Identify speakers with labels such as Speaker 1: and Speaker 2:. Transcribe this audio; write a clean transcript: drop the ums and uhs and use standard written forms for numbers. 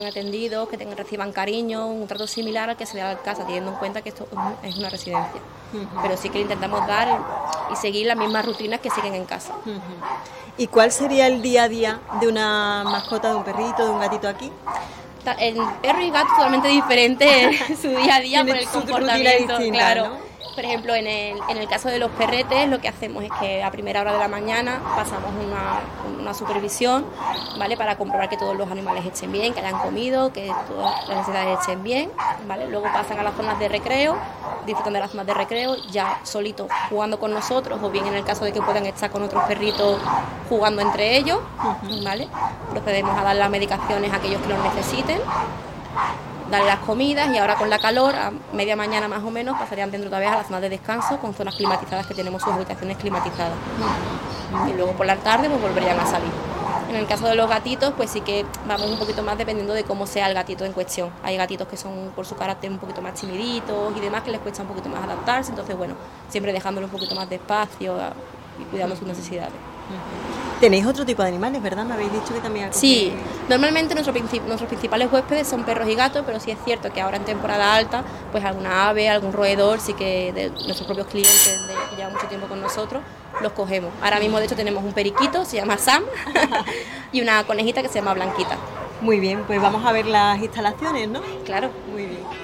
Speaker 1: atendidos, que reciban cariño, un trato similar al que se le da en casa, teniendo en cuenta que esto es una residencia. Pero sí que le intentamos dar y seguir las mismas rutinas que siguen en casa.
Speaker 2: ¿Y cuál sería el día a día de una mascota, de un perrito, de un gatito aquí?
Speaker 1: El perro y gato totalmente diferente su día a día por el comportamiento,
Speaker 2: distinta,
Speaker 1: claro.
Speaker 2: ¿no?
Speaker 1: Por ejemplo, en el caso de los perretes, lo que hacemos es que a primera hora de la mañana pasamos una supervisión, ¿vale? Para comprobar que todos los animales estén bien, que hayan comido, que todas las necesidades estén bien, ¿vale? Luego pasan a las zonas de recreo, disfrutan de las zonas de recreo, ya solitos jugando con nosotros, o bien en el caso de que puedan estar con otros perritos jugando entre ellos, ¿vale? Procedemos a dar las medicaciones a aquellos que los necesiten, darle las comidas, y ahora con la calor, a media mañana más o menos, pasarían dentro otra vez a las zonas de descanso con zonas climatizadas, que tenemos sus habitaciones climatizadas. Y luego por la tarde pues volverían a salir. En el caso de los gatitos, pues sí que vamos un poquito más dependiendo de cómo sea el gatito en cuestión. Hay gatitos que son por su carácter un poquito más timiditos y demás, que les cuesta un poquito más adaptarse, entonces bueno, siempre dejándolo un poquito más de espacio y cuidando sus necesidades.
Speaker 2: Tenéis otro tipo de animales, ¿verdad? Me habéis dicho que también acogéis.
Speaker 1: Sí, normalmente nuestros principales huéspedes son perros y gatos, pero sí es cierto que ahora en temporada alta, pues alguna ave, algún roedor, sí que de nuestros propios clientes que llevan mucho tiempo con nosotros, los cogemos. Ahora mismo, de hecho, tenemos un periquito, se llama Sam, y una conejita que se llama Blanquita.
Speaker 2: Muy bien, pues vamos a ver las instalaciones, ¿no?
Speaker 1: Claro.
Speaker 2: Muy bien.